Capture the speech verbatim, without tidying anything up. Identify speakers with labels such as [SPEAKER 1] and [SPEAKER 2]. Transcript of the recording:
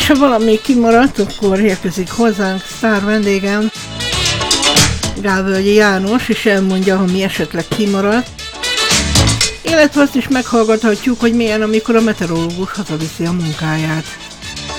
[SPEAKER 1] És ha valami kimaradt, akkor érkezik hozzánk sztár vendégem, Gálvölgyi János, és elmondja, ha mi esetleg kimaradt. Illetve azt is meghallgathatjuk, hogy milyen, amikor a meteorológus hazaviszi a munkáját.